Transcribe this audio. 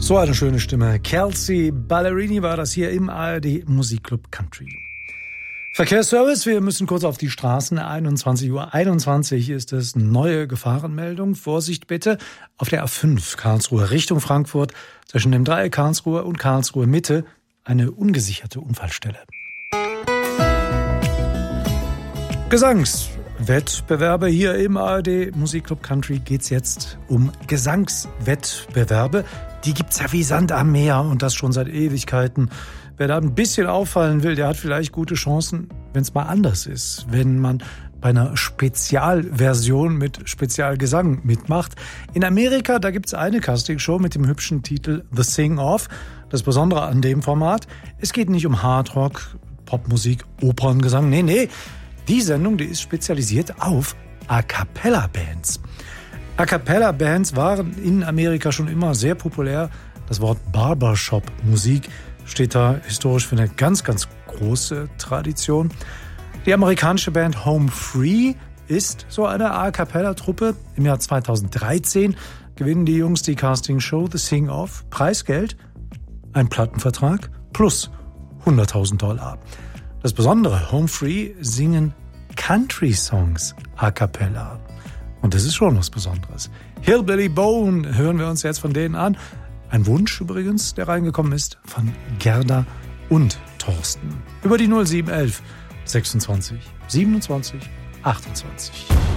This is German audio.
So eine schöne Stimme. Kelsey Ballerini war das hier im ARD Musikclub Country. Verkehrsservice, wir müssen kurz auf die Straßen. 21:21 Uhr ist es. Neue Gefahrenmeldung. Vorsicht bitte auf der A5 Karlsruhe Richtung Frankfurt zwischen dem Dreieck Karlsruhe und Karlsruhe Mitte eine ungesicherte Unfallstelle. Gesangswettbewerbe hier im ARD Musikclub Country geht's jetzt um Gesangswettbewerbe. Die gibt's ja wie Sand am Meer und das schon seit Ewigkeiten. Wer da ein bisschen auffallen will, der hat vielleicht gute Chancen, wenn es mal anders ist. Wenn man bei einer Spezialversion mit Spezialgesang mitmacht. In Amerika, da gibt's eine Castingshow mit dem hübschen Titel The Sing-Off. Das Besondere an dem Format, es geht nicht um Hardrock, Popmusik, Operngesang. Nee. Die Sendung, die ist spezialisiert auf A-Cappella-Bands. A-Cappella-Bands waren in Amerika schon immer sehr populär. Das Wort Barbershop-Musik steht da historisch für eine ganz, ganz große Tradition. Die amerikanische Band Home Free ist so eine A-Cappella-Truppe. Im Jahr 2013 gewinnen die Jungs die Castingshow The Sing-Off. Preisgeld, ein Plattenvertrag plus $100.000. Das Besondere, Home Free singen Country-Songs a cappella. Und das ist schon was Besonderes. Hillbilly Bone hören wir uns jetzt von denen an. Ein Wunsch übrigens, der reingekommen ist, von Gerda und Thorsten. Über die 0711 26 27 28.